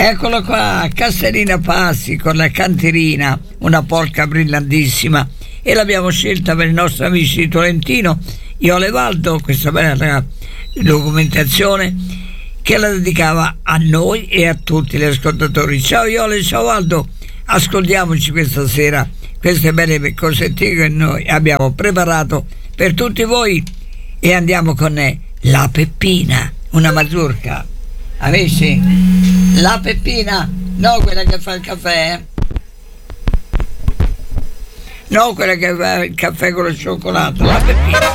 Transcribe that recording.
Eccolo qua, Castellina Passi con la canterina, una polca brillantissima, e l'abbiamo scelta per i nostri amici di Tolentino. Iole Valdo, questa bella documentazione che la dedicava a noi e a tutti gli ascoltatori. Ciao Iole, ciao Valdo, ascoltiamoci questa sera queste belle cosettine che noi abbiamo preparato per tutti voi, e andiamo con la Peppina, una mazurka. Amici, la Peppina, no quella che fa il caffè, no quella che fa il caffè con la cioccolata, la Peppina.